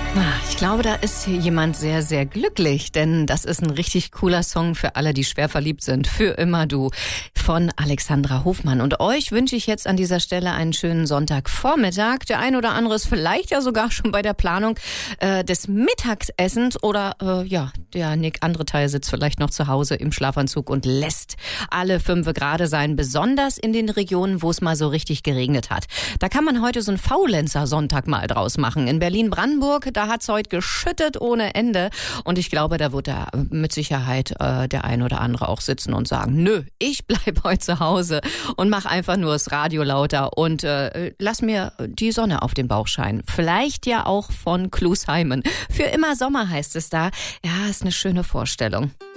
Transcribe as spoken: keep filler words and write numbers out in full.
Ich glaube, da ist hier jemand sehr, sehr glücklich, denn das ist ein richtig cooler Song für alle, die schwer verliebt sind. Für immer du von Alexandra Hofmann. Und euch wünsche ich jetzt an dieser Stelle einen schönen Sonntagvormittag. Der ein oder andere ist vielleicht ja sogar schon bei der Planung äh, des Mittagessens oder äh, ja, der Nick andere Teil sitzt vielleicht noch zu Hause im Schlafanzug und lässt alle fünfe Grade sein, besonders in den Regionen, wo es mal so richtig geregnet hat. Da kann man heute so einen Faulenzer-Sonntag mal draus machen. In Berlin-Brandenburg, da hat's heute geschüttet ohne Ende. Und ich glaube, da wird da mit Sicherheit äh, der ein oder andere auch sitzen und sagen, nö, ich bleib heute zu Hause und mach einfach nur das Radio lauter und äh, lass mir die Sonne auf den Bauch scheinen. Vielleicht ja auch von Clue Simon. Für immer Sommer heißt es da. Ja, ist eine schöne Vorstellung.